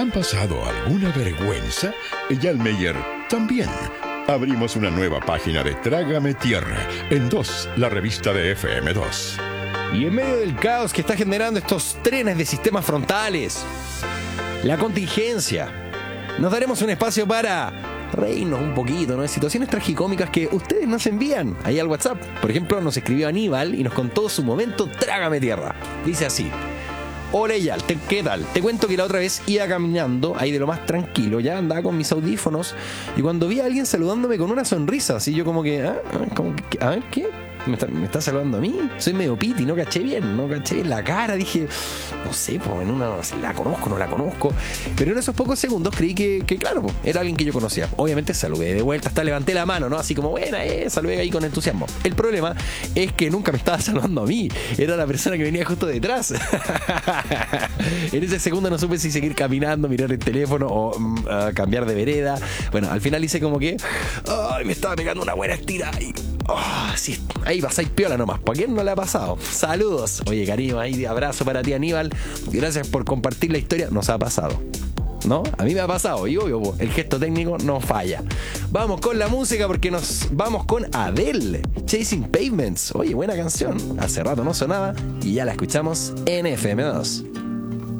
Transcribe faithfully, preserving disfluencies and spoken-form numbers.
¿Han pasado alguna vergüenza? Jan Meyer también. Abrimos una nueva página de Trágame Tierra en dos, la revista de F M dos. Y en medio del caos que está generando estos trenes de sistemas frontales, la contingencia, nos daremos un espacio para reírnos un poquito, ¿no? De situaciones tragicómicas que ustedes nos envían ahí al WhatsApp. Por ejemplo, nos escribió Aníbal y nos contó su momento Trágame Tierra. Dice así: hola Eyal, ¿qué tal? Te cuento que la otra vez iba caminando ahí de lo más tranquilo, ya andaba con mis audífonos, y cuando vi a alguien saludándome con una sonrisa, así yo como que, ¿ah? Como que a ver, ¿qué? ¿Me está, ¿Me está saludando a mí? Soy medio piti, no caché bien, no caché bien la cara, dije, no sé, pues en una, si la conozco, no la conozco, pero en esos pocos segundos creí que, que claro, pues, era alguien que yo conocía. Obviamente saludé de vuelta, hasta levanté la mano, ¿no? Así como, buena, eh, saludé ahí con entusiasmo. El problema es que nunca me estaba saludando a mí, era la persona que venía justo detrás. En ese segundo no supe si seguir caminando, mirar el teléfono o uh, cambiar de vereda. Bueno, al final hice como que, ay, me estaba pegando una buena estira y oh, sí, ahí pasáis piola nomás. ¿Por quién no le ha pasado? Saludos. Oye, cariño, ahí abrazo para ti, Aníbal. Gracias por compartir la historia. Nos ha pasado, ¿no? A mí me ha pasado. Y obvio, el gesto técnico no falla. Vamos con la música porque nos vamos con Adele, Chasing Pavements. Oye, buena canción. Hace rato no sonaba y ya la escuchamos en F M dos.